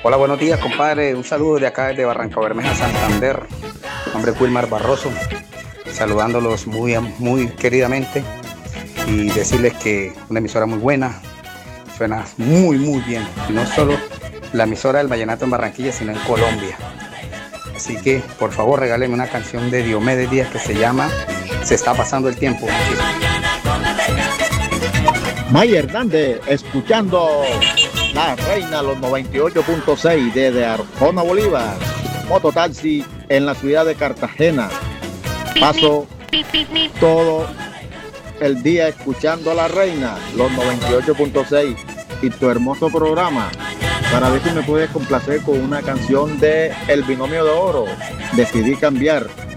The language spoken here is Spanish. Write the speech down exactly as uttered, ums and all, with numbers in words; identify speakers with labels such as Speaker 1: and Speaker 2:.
Speaker 1: Hola, buenos días, compadre. Un saludo de acá desde Barranca Bermeja, Santander. Nombre Wilmar Barroso, saludándolos muy, muy queridamente y decirles que una emisora muy buena, suena muy, muy bien. Y no solo la emisora del vallenato en Barranquilla, sino en Colombia. Así que, por favor, regálenme una canción de Diomedes Díaz que se llama Se está pasando el tiempo.
Speaker 2: May Hernández, escuchando La Reina, los noventa y ocho punto seis desde Arjona, Bolívar. Mototaxi en la ciudad de Cartagena. Paso todo el día escuchando a La Reina, los noventa y ocho punto seis y tu hermoso programa. Para ver si me puedes complacer con una canción de El Binomio de Oro. Decidí cambiar.